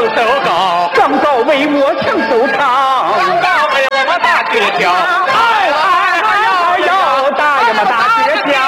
手高， 刚到为我抢手长， 刚到为我大铁条。